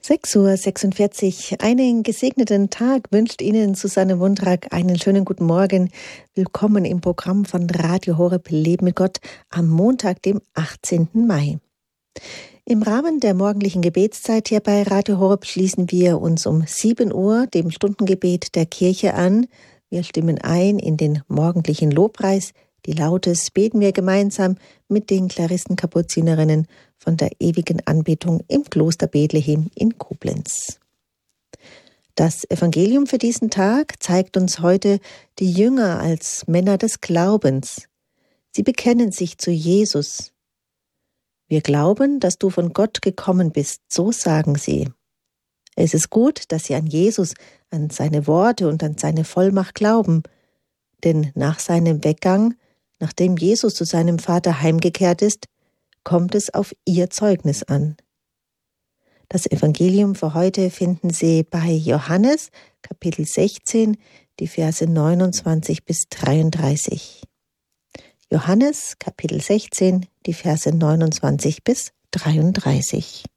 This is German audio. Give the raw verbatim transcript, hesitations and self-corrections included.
sechs Uhr sechsundvierzig. Einen gesegneten Tag wünscht Ihnen Susanne Wundrak. Einen schönen guten Morgen. Willkommen im Programm von Radio Horeb Leben mit Gott am Montag, dem achtzehnten Mai. Im Rahmen der morgendlichen Gebetszeit hier bei Radio Horeb schließen wir uns um sieben Uhr dem Stundengebet der Kirche an. Wir stimmen ein in den morgendlichen Lobpreis. Die Lautes beten wir gemeinsam mit den Klaristenkapuzinerinnen von der ewigen Anbetung im Kloster Bethlehem in Koblenz. Das Evangelium für diesen Tag zeigt uns heute die Jünger als Männer des Glaubens. Sie bekennen sich zu Jesus. Wir glauben, dass du von Gott gekommen bist, so sagen sie. Es ist gut, dass sie an Jesus, an seine Worte und an seine Vollmacht glauben, denn nach seinem Weggang, nachdem Jesus zu seinem Vater heimgekehrt ist, kommt es auf ihr Zeugnis an. Das Evangelium für heute finden Sie bei Johannes, Kapitel sechzehn, die Verse neunundzwanzig bis dreiunddreißig. Johannes, Kapitel sechzehn, die Verse neunundzwanzig bis dreiunddreißig.